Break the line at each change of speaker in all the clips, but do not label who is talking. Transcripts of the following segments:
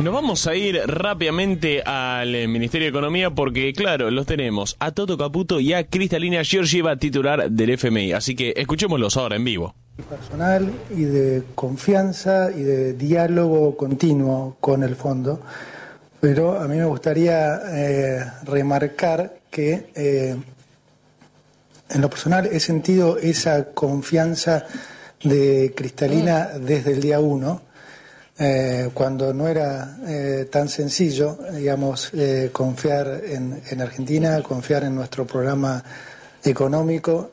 Nos vamos a ir rápidamente al Ministerio de Economía porque, claro, los tenemos a Toto Caputo y a Cristalina Georgieva, titular del FMI. Así que escuchémoslos ahora en vivo.
Personal y de confianza y de diálogo continuo con el fondo, pero a mí me gustaría remarcar que en lo personal he sentido esa confianza de Cristalina desde el día 1, cuando no era tan sencillo, digamos, confiar en Argentina, confiar en nuestro programa económico.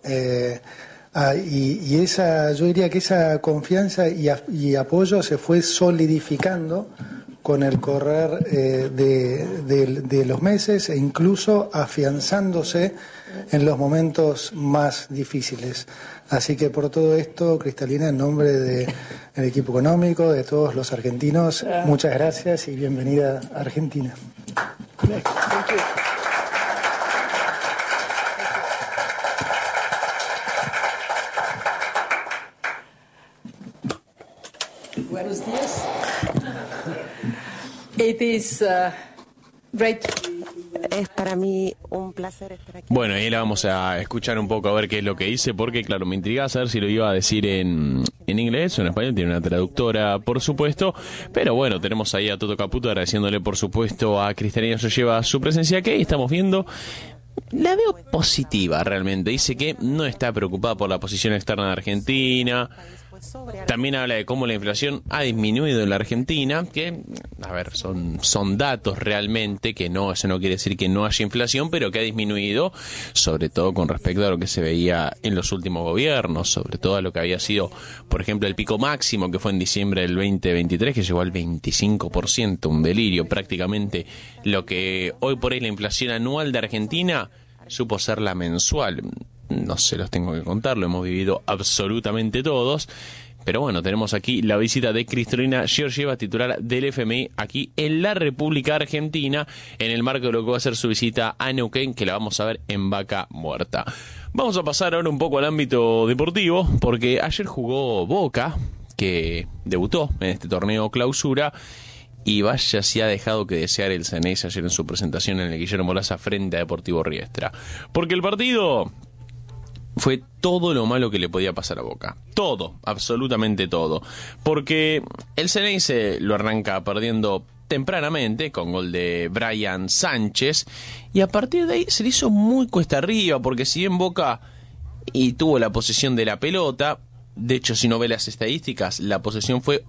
Y esa, yo diría que esa confianza y apoyo se fue solidificando con el correr de los meses e incluso afianzándose en los momentos más difíciles. Así que por todo esto, Cristalina, en nombre del equipo económico, de todos los argentinos, muchas gracias y bienvenida a Argentina.
Buenos días. It is great.
Es para mí un placer estar aquí.
Bueno, ahí la vamos a escuchar un poco a ver qué es lo que dice, porque claro, me intriga saber si lo iba a decir en inglés o en español. Tiene una traductora, por supuesto, pero bueno, tenemos ahí a Toto Caputo agradeciéndole, por supuesto, a Cristalina Georgieva su presencia aquí. Estamos viendo, la veo positiva realmente. Dice que no está preocupada por la posición externa de Argentina. También habla de cómo la inflación ha disminuido en la Argentina, que, a ver, son datos realmente, que no, eso no quiere decir que no haya inflación, pero que ha disminuido, sobre todo con respecto a lo que se veía en los últimos gobiernos, sobre todo a lo que había sido, por ejemplo, el pico máximo, que fue en diciembre del 2023, que llegó al 25%, un delirio, prácticamente lo que hoy por hoy la inflación anual de Argentina supo ser la mensual. No se los tengo que contar, lo hemos vivido absolutamente todos. Pero bueno, tenemos aquí la visita de Cristalina Georgieva, titular del FMI, aquí en la República Argentina, en el marco de lo que va a ser su visita a Neuquén, que la vamos a ver en Vaca Muerta. Vamos a pasar ahora un poco al ámbito deportivo, porque ayer jugó Boca, que debutó en este torneo clausura, y vaya si ha dejado que desear el Ceneice ayer en su presentación en el Guillermo Laza frente a Deportivo Riestra. Porque el partido fue todo lo malo que le podía pasar a Boca. Todo, absolutamente todo. Porque el Ceneice lo arranca perdiendo tempranamente con gol de Brian Sánchez. Y a partir de ahí se le hizo muy cuesta arriba. Porque si bien Boca y tuvo la posesión de la pelota, de hecho si no ve las estadísticas, la posesión fue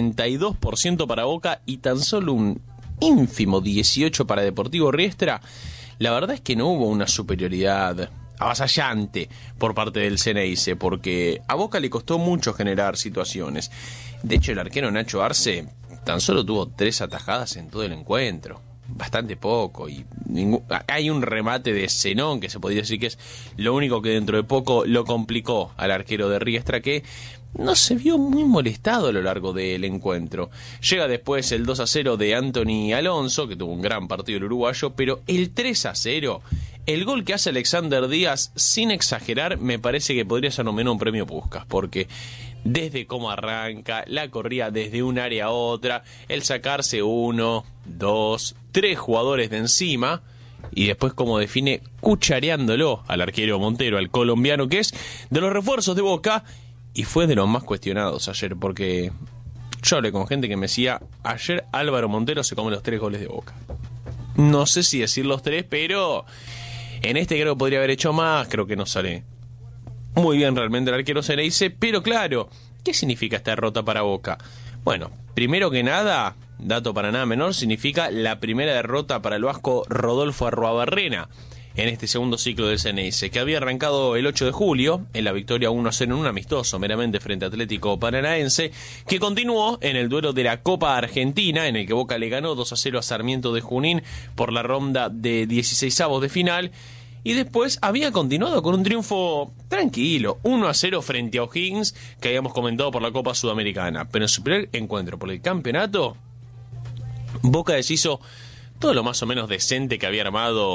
82% para Boca y tan solo un ínfimo 18% para Deportivo Riestra. La verdad es que no hubo una superioridad avasallante por parte del Ceneice, porque a Boca le costó mucho generar situaciones. De hecho, el arquero Nacho Arce tan solo tuvo 3 atajadas en todo el encuentro, bastante poco, y hay un remate de Zenón que se podría decir que es lo único que dentro de poco lo complicó al arquero de Riestra, que no se vio muy molestado a lo largo del encuentro. Llega después el 2-0 de Anthony Alonso, que tuvo un gran partido el uruguayo, pero el 3-0, el gol que hace Alexander Díaz, sin exagerar, me parece que podría ser nominado un premio Puskás, porque desde cómo arranca, la corrida desde un área a otra, el sacarse 1, 2, 3 jugadores de encima, y después como define cuchareándolo al arquero Montero, al colombiano, que es de los refuerzos de Boca, y fue de los más cuestionados ayer, porque yo hablé con gente que me decía, ayer Álvaro Montero se come los 3 goles de Boca. No sé si decir los 3, pero en este creo que podría haber hecho más. Creo que no sale muy bien realmente el arquero Ceneice, pero claro, ¿qué significa esta derrota para Boca? Bueno, primero que nada, dato para nada menor, significa la primera derrota para el vasco Rodolfo Arruabarrena en este segundo ciclo del Ceneice, que había arrancado el 8 de julio en la victoria 1-0 en un amistoso meramente frente a Atlético Paranaense, que continuó en el duelo de la Copa Argentina, en el que Boca le ganó 2-0 a Sarmiento de Junín por la ronda de 16avos de final, y después había continuado con un triunfo tranquilo, 1-0 frente a O'Higgins, que habíamos comentado por la Copa Sudamericana. Pero en su primer encuentro por el campeonato, Boca deshizo todo lo más o menos decente que había armado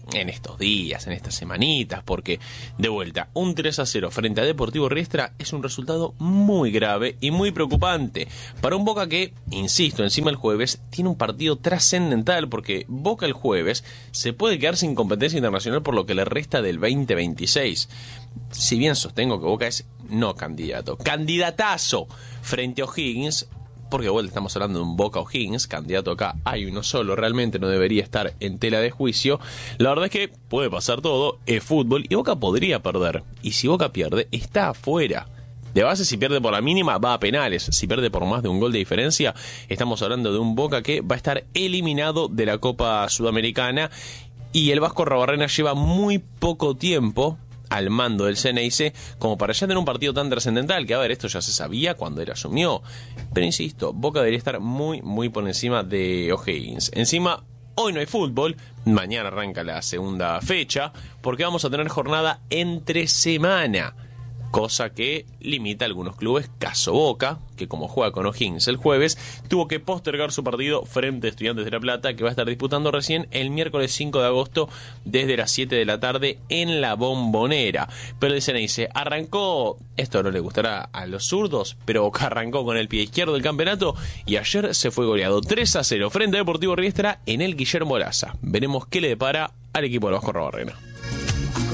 en estos días, en estas semanitas, porque de vuelta, un 3-0 frente a Deportivo Riestra es un resultado muy grave y muy preocupante para un Boca que, insisto, encima el jueves tiene un partido trascendental, porque Boca el jueves se puede quedar sin competencia internacional por lo que le resta del 2026. Si bien sostengo que Boca es no candidato, candidatazo frente a O'Higgins, porque de vuelta estamos hablando de un Boca O'Higgins, candidato acá hay uno solo, realmente no debería estar en tela de juicio. La verdad es que puede pasar todo, es fútbol y Boca podría perder, y si Boca pierde, está afuera. De base, si pierde por la mínima, va a penales. Si pierde por más de un gol de diferencia, estamos hablando de un Boca que va a estar eliminado de la Copa Sudamericana, y el Vasco Arruabarrena lleva muy poco tiempo al mando del Ceneice como para ya tener un partido tan trascendental, que a ver, esto ya se sabía cuando él asumió, pero insisto, Boca debería estar muy por encima de O'Higgins. Encima, hoy no hay fútbol, mañana arranca la segunda fecha, porque vamos a tener jornada entre semana, cosa que limita a algunos clubes, caso Boca, que como juega con O'Higgins el jueves, tuvo que postergar su partido frente a Estudiantes de La Plata, que va a estar disputando recién el miércoles 5 de agosto desde las 7 de la tarde en la Bombonera. Pero el Ceneice arrancó, esto no le gustará a los zurdos, pero Boca arrancó con el pie izquierdo del campeonato y ayer se fue goleado 3-0 frente a Deportivo Riestra en el Guillermo Laza. Veremos qué le depara al equipo del Vasco Arruabarrena.